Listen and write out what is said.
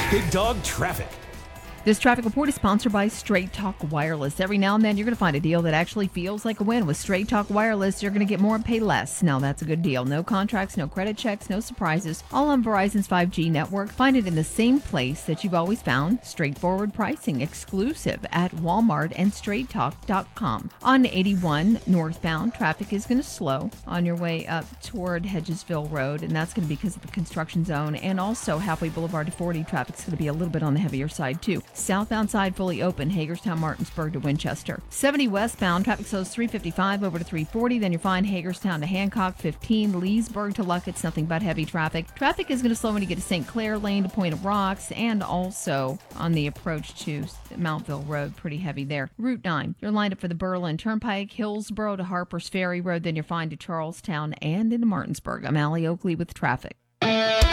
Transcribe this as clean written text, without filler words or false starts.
Big Dog Traffic. This traffic report is sponsored by Straight Talk Wireless. Every now and then, you're going to find a deal that actually feels like a win. With Straight Talk Wireless, you're going to get more and pay less. Now, that's a good deal. No contracts, no credit checks, no surprises. All on Verizon's 5G network. Find it in the same place that you've always found. Straightforward pricing, exclusive at Walmart and StraightTalk.com. On 81 northbound, traffic is going to slow on your way up toward Hedgesville Road, and that's going to be because of the construction zone. And also, Halfway Boulevard to 40, traffic's going to be a little bit on the heavier side, too. Southbound side fully open, Hagerstown, Martinsburg to Winchester. 70 westbound, traffic slows 355 over to 340. Then you find Hagerstown to Hancock, 15. Leesburg to Luckett's, nothing but heavy traffic. Traffic is going to slow when you get to St. Clair Lane to Point of Rocks, and also on the approach to Mountville Road, pretty heavy there. Route 9, you're lined up for the Berlin Turnpike, Hillsboro to Harpers Ferry Road. Then you're fine to Charlestown and into Martinsburg. I'm Allie Oakley with traffic.